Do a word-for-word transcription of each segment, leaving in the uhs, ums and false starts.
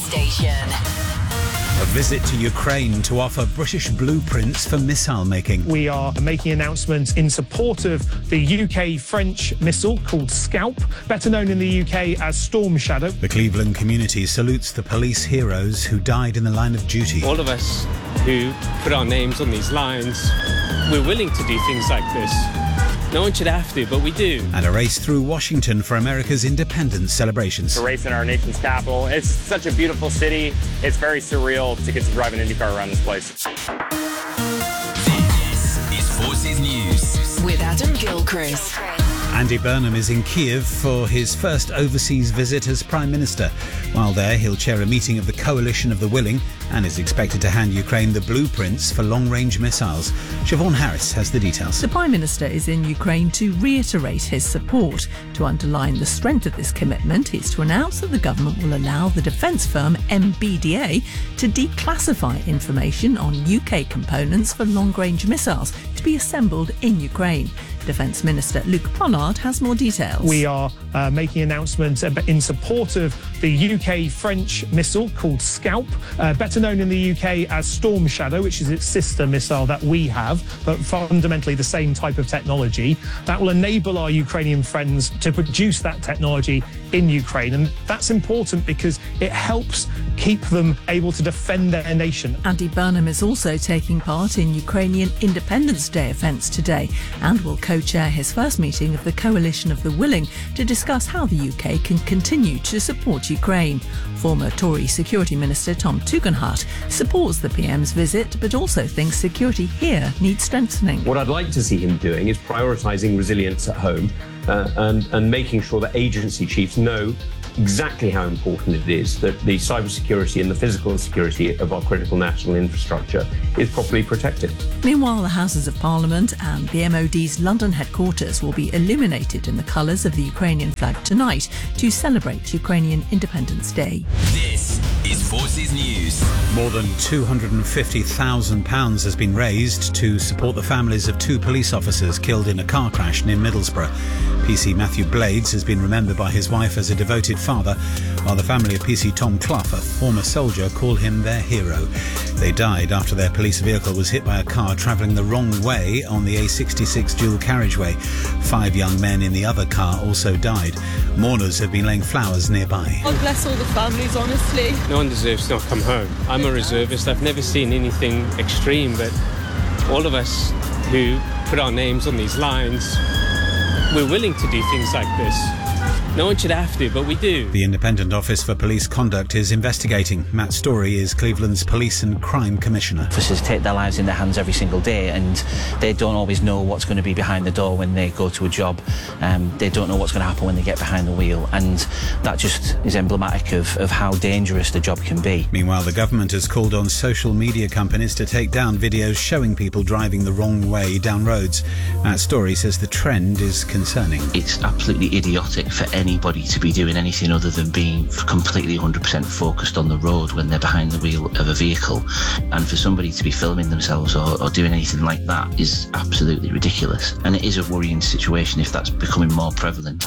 station. A visit to Ukraine to offer British blueprints for missile making. We are making announcements in support of the U K-French missile called Scalp, better known in the U K as Storm Shadow. The Cleveland community salutes the police heroes who died in the line of duty. All of us who put our names on these lines, we're willing to do things like this. No one should have to, but we do. And a race through Washington for America's independence celebrations. A race in our nation's capital. It's such a beautiful city. It's very surreal to get to drive an IndyCar around this place. This is Forces News with Adam Gilchrist. Andy Burnham is in Kiev for his first overseas visit as Prime Minister. While there, he'll chair a meeting of the Coalition of the Willing and is expected to hand Ukraine the blueprints for long-range missiles. Siobhan Harris has the details. The Prime Minister is in Ukraine to reiterate his support. To underline the strength of this commitment is to announce that the government will allow the defence firm M B D A to declassify information on U K components for long-range missiles to be assembled in Ukraine. Defence Minister Luke Pollard has more details. We are uh, making announcements in support of the U K-French missile called Scalp, uh, better known in the U K as Storm Shadow, which is its sister missile that we have, but fundamentally the same type of technology. That will enable our Ukrainian friends to produce that technology in Ukraine. And that's important because it helps keep them able to defend their nation. Andy Burnham is also taking part in Ukrainian Independence Day events today and will co-chair his first meeting of the Coalition of the Willing to discuss how the U K can continue to support Ukraine. Former Tory Security Minister Tom Tugendhat supports the P M's visit, but also thinks security here needs strengthening. What I'd like to see him doing is prioritising resilience at home uh, and, and making sure that agency chiefs know exactly how important it is that the cybersecurity and the physical security of our critical national infrastructure is properly protected. Meanwhile, the Houses of Parliament and the M O D's London headquarters will be illuminated in the colours of the Ukrainian flag tonight to celebrate Ukrainian Independence Day. This is Forces News. More than two hundred fifty thousand pounds has been raised to support the families of two police officers killed in a car crash near Middlesbrough. P C Matthew Blades has been remembered by his wife as a devoted father, while the family of P C Tom Clough, a former soldier, call him their hero. They died after their police vehicle was hit by a car travelling the wrong way on the A sixty-six dual carriageway. Five young men in the other car also died. Mourners have been laying flowers nearby. God bless all the families, honestly. No one deserves to not come home. I'm a reservist. I've never seen anything extreme, but all of us who put our names on these lines, we're willing to do things like this. No one should have to, but we do. The Independent Office for Police Conduct is investigating. Matt Story is Cleveland's Police and Crime Commissioner. Officers take their lives in their hands every single day, and they don't always know what's going to be behind the door when they go to a job. Um, they don't know what's going to happen when they get behind the wheel, and that just is emblematic of, of how dangerous the job can be. Meanwhile, the government has called on social media companies to take down videos showing people driving the wrong way down roads. Matt Story says the trend is concerning. It's absolutely idiotic for anybody to be doing anything other than being completely one hundred percent focused on the road when they're behind the wheel of a vehicle, and for somebody to be filming themselves or, or doing anything like that is absolutely ridiculous, and it is a worrying situation if that's becoming more prevalent.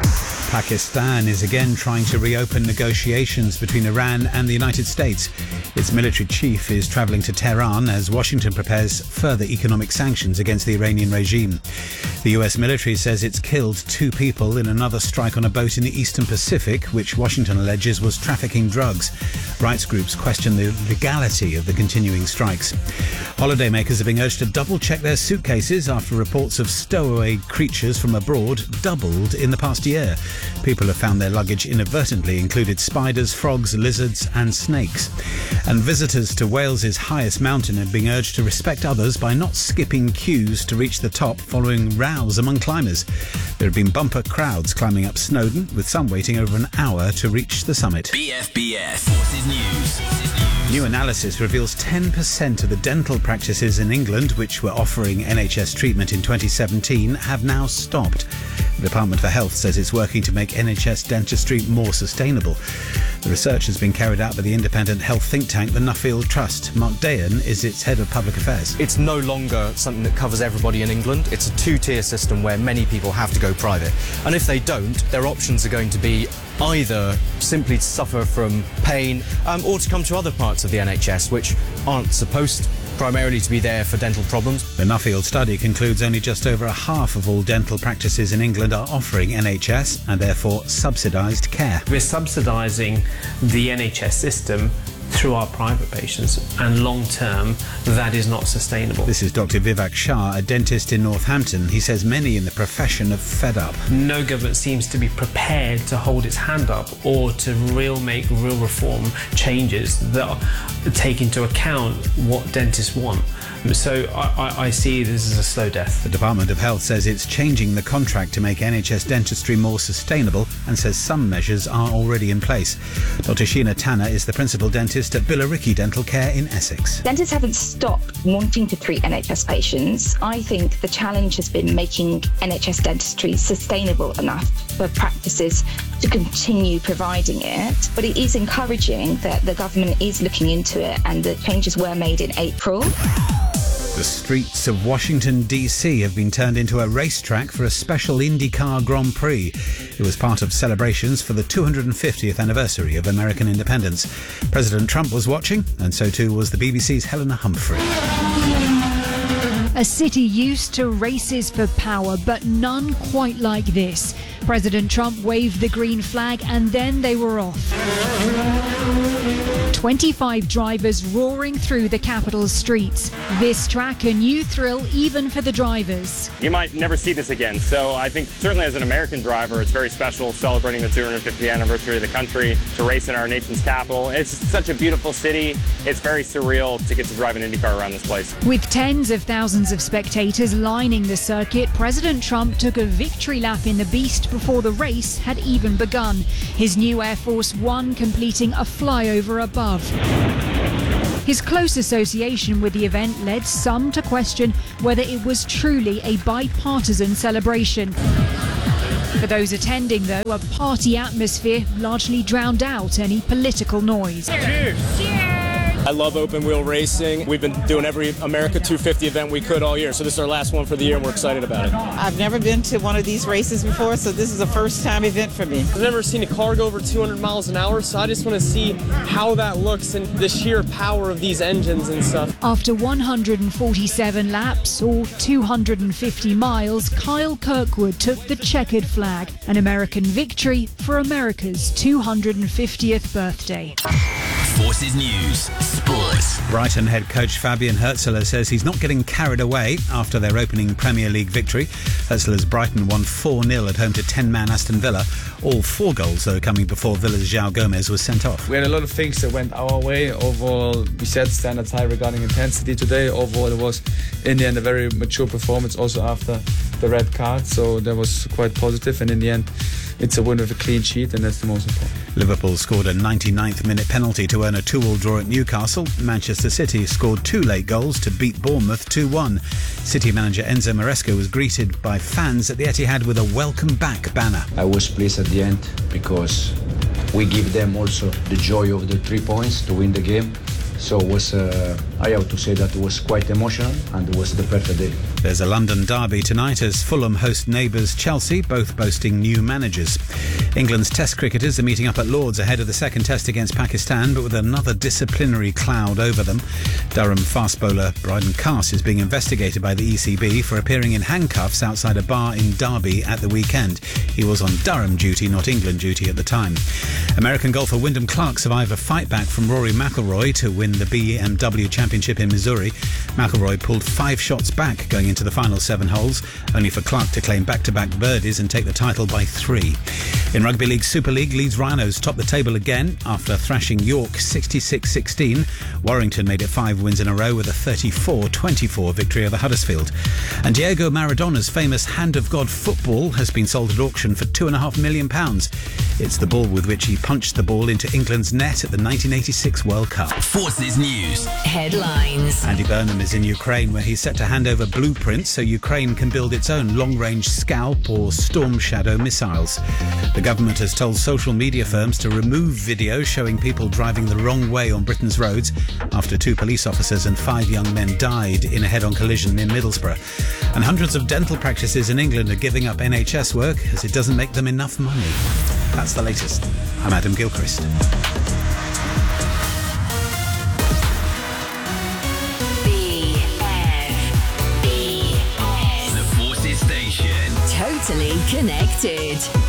Pakistan is again trying to reopen negotiations between Iran and the United States. Its military chief is travelling to Tehran as Washington prepares further economic sanctions against the Iranian regime. The U S military says it's killed two people in another strike on a boat in the Eastern Pacific, which Washington alleges was trafficking drugs. Rights groups question the legality of the continuing strikes. Holidaymakers are being urged to double-check their suitcases after reports of stowaway creatures from abroad doubled in the past year. People have found their luggage inadvertently included spiders, frogs, lizards and snakes. And visitors to Wales's highest mountain are being urged to respect others by not skipping queues to reach the top following rows among climbers. There have been bumper crowds climbing up Snowdon, with some waiting over an hour to reach the summit. B F B S Forces News. New analysis reveals ten percent of the dental practices in England which were offering N H S treatment in twenty seventeen have now stopped. The Department for Health says it's working to make N H S dentistry more sustainable. The research has been carried out by the independent health think tank, the Nuffield Trust. Mark Dayan is its head of public affairs. It's no longer something that covers everybody in England. It's a two-tier system where many people have to go private. And if they don't, their options are going to be either simply to suffer from pain um, or to come to other parts of the N H S which aren't supposed primarily to be there for dental problems. The Nuffield study concludes only just over a half of all dental practices in England are offering N H S and therefore subsidised care. We're subsidising the N H S system through our private patients, and long term that is not sustainable. This is Doctor Vivek Shah, a dentist in Northampton. He says many in the profession are fed up. No government seems to be prepared to hold its hand up or to real make real reform changes that take into account what dentists want. So I, I, I see this as a slow death. The Department of Health says it's changing the contract to make N H S dentistry more sustainable and says some measures are already in place. Doctor Sheena Tanner is the principal dentist at Billericay Dental Care in Essex. Dentists haven't stopped wanting to treat N H S patients. I think the challenge has been making N H S dentistry sustainable enough for practices to continue providing it. But it is encouraging that the government is looking into it and the changes were made in April. The streets of Washington, D C have been turned into a racetrack for a special IndyCar Grand Prix. It was part of celebrations for the two hundred fiftieth anniversary of American independence. President Trump was watching, and so too was the B B C's Helena Humphrey. A city used to races for power, but none quite like this. President Trump waved the green flag and then they were off. twenty-five drivers roaring through the capital's streets. This track a new thrill even for the drivers. You might never see this again, so I think certainly as an American driver it's very special celebrating the two hundred fiftieth anniversary of the country, to race in our nation's capital. It's such a beautiful city. It's very surreal to get to drive an IndyCar around this place. With tens of thousands of spectators lining the circuit, President Trump took a victory lap in the Beast before the race had even begun. His new Air Force One completing a flyover above. His close association with the event led some to question whether it was truly a bipartisan celebration. For those attending, though, a party atmosphere largely drowned out any political noise. Cheers! Cheers! I love open wheel racing. We've been doing every America two fifty event we could all year, so this is our last one for the year and we're excited about it. I've never been to one of these races before, so this is a first time event for me. I've never seen a car go over two hundred miles an hour, so I just want to see how that looks and the sheer power of these engines and stuff. After one hundred forty-seven laps, or two hundred fifty miles, Kyle Kirkwood took the checkered flag, an American victory for America's two hundred fiftieth birthday. Forces News Sports. Brighton head coach Fabian Hürzeler says he's not getting carried away after their opening Premier League victory. Hürzeler's Brighton won four nil at home to ten-man Aston Villa. All four goals, though, coming before Villa's João Gomez was sent off. We had a lot of things that went our way. Overall, we set standards high regarding intensity today. Overall, it was, in the end, a very mature performance also after the red card. So that was quite positive. And in the end, it's a win with a clean sheet, and that's the most important. Liverpool scored a ninety-ninth minute penalty to earn a two-all draw at Newcastle. Manchester City scored two late goals to beat Bournemouth two one. City manager Enzo Maresca was greeted by fans at the Etihad with a welcome back banner. I was pleased at the end because we give them also the joy of the three points to win the game. So it was, uh, I have to say that it was quite emotional and it was the perfect day. There's a London derby tonight as Fulham host neighbours Chelsea, both boasting new managers. England's Test cricketers are meeting up at Lords ahead of the second Test against Pakistan, but with another disciplinary cloud over them. Durham fast bowler Bryden Cass is being investigated by the E C B for appearing in handcuffs outside a bar in Derby at the weekend. He was on Durham duty, not England duty at the time. American golfer Wyndham Clark survived a fight back from Rory McIlroy to win the B M W Championship in Missouri. McIlroy pulled five shots back going into the final seven holes, only for Clark to claim back-to-back birdies and take the title by three. In Rugby League Super League, Leeds Rhinos topped the table again after thrashing York sixty-six sixteen. Warrington made it five wins in a row with a thirty-four twenty-four victory over Huddersfield. And Diego Maradona's famous Hand of God football has been sold at auction for two and a half million pounds. It's the ball with which he punched the ball into England's net at the nineteen eighty-six World Cup. Forces News Headlines. Andy Burnham is in Ukraine, where he's set to hand over blueprints so Ukraine can build its own long-range Scalp or Storm Shadow missiles. The government has told social media firms to remove videos showing people driving the wrong way on Britain's roads after two police officers and five young men died in a head-on collision in Middlesbrough. And hundreds of dental practices in England are giving up N H S work as it doesn't make them enough money. That's the latest. I'm Adam Gilchrist. The Forces Station. Totally connected.